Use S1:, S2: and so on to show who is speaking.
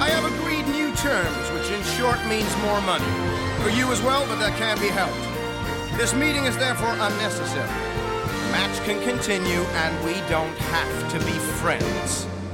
S1: I have agreed new terms, which in short means more money. For you as well, but that can't be helped. This meeting is therefore unnecessary. The match can continue, and we don't have to be friends.